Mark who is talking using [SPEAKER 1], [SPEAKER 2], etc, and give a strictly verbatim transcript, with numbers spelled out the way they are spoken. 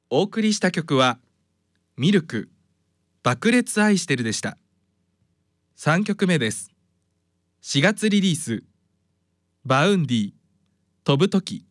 [SPEAKER 1] お送りした曲はミルク爆裂愛してるでした。さんきょくめです。しがつリリースバウンディ飛ぶとき。